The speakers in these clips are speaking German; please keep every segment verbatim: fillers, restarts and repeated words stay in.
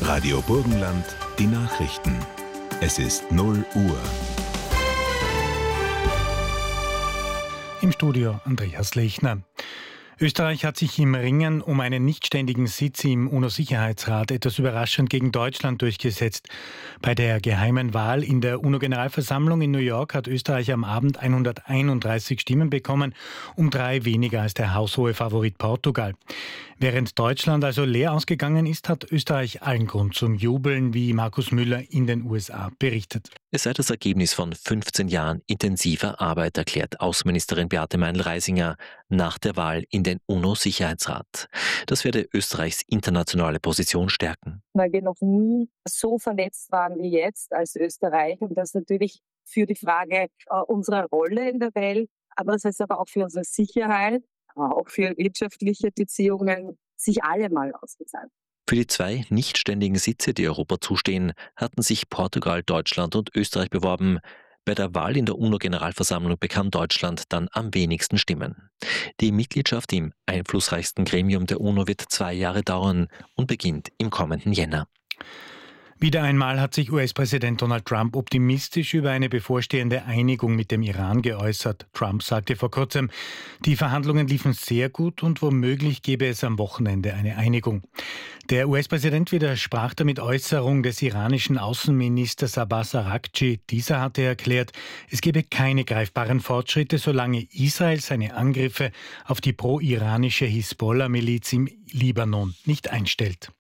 Radio Burgenland, die Nachrichten. Es ist null Uhr. Im Studio Andreas Lechner. Österreich hat sich im Ringen um einen nichtständigen Sitz im UNO-Sicherheitsrat etwas überraschend gegen Deutschland durchgesetzt. Bei der geheimen Wahl in der UNO-Generalversammlung in New York hat Österreich am Abend hunderteinunddreißig Stimmen bekommen, um drei weniger als der haushohe Favorit Portugal. Während Deutschland also leer ausgegangen ist, hat Österreich allen Grund zum Jubeln, wie Markus Müller in den U S A berichtet. Es sei das Ergebnis von fünfzehn Jahren intensiver Arbeit, erklärt Außenministerin Beate Meindl-Reisinger nach der Wahl in den UNO-Sicherheitsrat. Das werde Österreichs internationale Position stärken. Weil wir noch nie so vernetzt waren wie jetzt als Österreich. Und das natürlich für die Frage äh, unserer Rolle in der Welt, aber das heißt aber auch für unsere Sicherheit, auch für wirtschaftliche Beziehungen, sich alle mal ausgezahlt. Für die zwei nichtständigen Sitze, die Europa zustehen, hatten sich Portugal, Deutschland und Österreich beworben. Bei der Wahl in der UNO-Generalversammlung bekam Deutschland dann am wenigsten Stimmen. Die Mitgliedschaft im einflussreichsten Gremium der UNO wird zwei Jahre dauern und beginnt im kommenden Jänner. Wieder einmal hat sich U S-Präsident Donald Trump optimistisch über eine bevorstehende Einigung mit dem Iran geäußert. Trump sagte vor kurzem, die Verhandlungen liefen sehr gut und womöglich gäbe es am Wochenende eine Einigung. Der U S-Präsident widersprach damit Äußerung des iranischen Außenministers Abbas Araghchi. Dieser hatte erklärt, es gebe keine greifbaren Fortschritte, solange Israel seine Angriffe auf die pro-iranische Hisbollah-Miliz im Libanon nicht einstellt.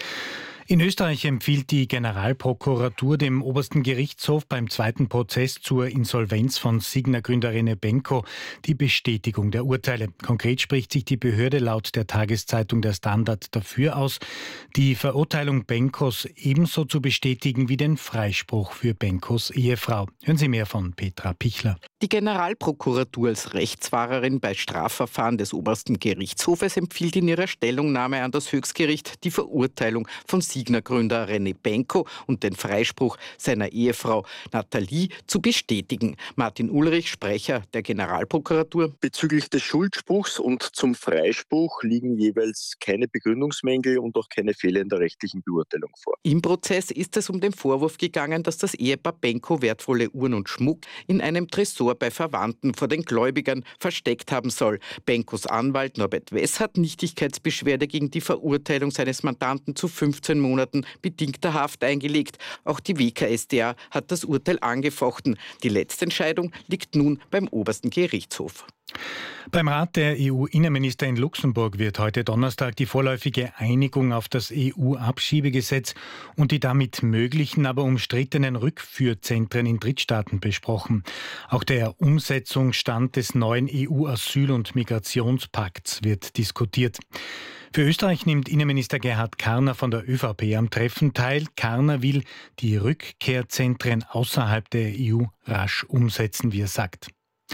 In Österreich empfiehlt die Generalprokuratur dem obersten Gerichtshof beim zweiten Prozess zur Insolvenz von Signa-Gründer René Benko die Bestätigung der Urteile. Konkret spricht sich die Behörde laut der Tageszeitung Der Standard dafür aus, die Verurteilung Benkos ebenso zu bestätigen wie den Freispruch für Benkos Ehefrau. Hören Sie mehr von Petra Pichler. Die Generalprokuratur als Rechtswahrerin bei Strafverfahren des obersten Gerichtshofes empfiehlt in ihrer Stellungnahme an das Höchstgericht die Verurteilung von Signa-Gründer René Benko und den Freispruch seiner Ehefrau Nathalie zu bestätigen. Martin Ulrich, Sprecher der Generalprokuratur. Bezüglich des Schuldspruchs und zum Freispruch liegen jeweils keine Begründungsmängel und auch keine Fehler in der rechtlichen Beurteilung vor. Im Prozess ist es um den Vorwurf gegangen, dass das Ehepaar Benko wertvolle Uhren und Schmuck in einem Tresor bei Verwandten vor den Gläubigern versteckt haben soll. Benkos Anwalt Norbert Wess hat Nichtigkeitsbeschwerde gegen die Verurteilung seines Mandanten zu fünfzehn Monaten bedingter Haft eingelegt. Auch die W K S d A hat das Urteil angefochten. Die letzte Entscheidung liegt nun beim obersten Gerichtshof. Beim Rat der E U-Innenminister in Luxemburg wird heute Donnerstag die vorläufige Einigung auf das E U-Abschiebegesetz und die damit möglichen, aber umstrittenen Rückführzentren in Drittstaaten besprochen. Auch der Umsetzungsstand des neuen E U-Asyl- und Migrationspakts wird diskutiert. Für Österreich nimmt Innenminister Gerhard Karner von der ÖVP am Treffen teil. Karner will die Rückkehrzentren außerhalb der E U rasch umsetzen, wie er sagt.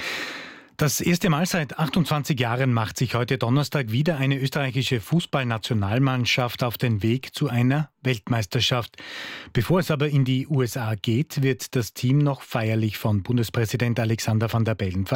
Das erste Mal seit achtundzwanzig Jahren macht sich heute Donnerstag wieder eine österreichische Fußballnationalmannschaft auf den Weg zu einer Weltmeisterschaft. Bevor es aber in die U S A geht, wird das Team noch feierlich von Bundespräsident Alexander Van der Bellen verabschiedet.